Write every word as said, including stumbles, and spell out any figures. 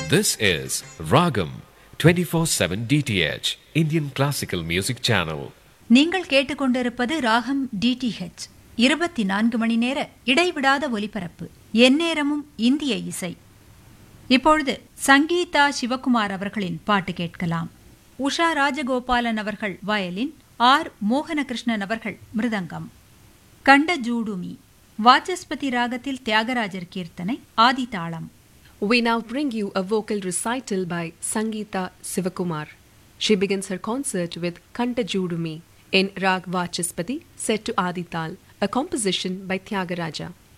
This is Ragam twenty-four seven D T H, Indian Classical Music Channel. நீங்கள் கேட்டுக்கொண்டிருப்பது ராகம் DTH, இருபத்தி நான்கு மணி நேர இடைவிடாத ஒலிபரப்பு, எந்நேரமும் இந்திய இசை. இப்பொழுது சங்கீதா சிவகுமார் அவர்களின் பாட்டு கேட்கலாம். உஷா ராஜகோபாலன் அவர்கள் வயலின், ஆர் மோகனகிருஷ்ணன் அவர்கள் மிருதங்கம். கண்ட ஜூடுமி, வாச்சஸ்பதி ராகத்தில் தியாகராஜர் கீர்த்தனை, ஆதி தாளம். We now bring you a vocal recital by Sangeeta Sivakumar. She begins her concert with Kanta Judumi in Rag Vachaspati set to Adi Tal, a composition by Tyagaraja.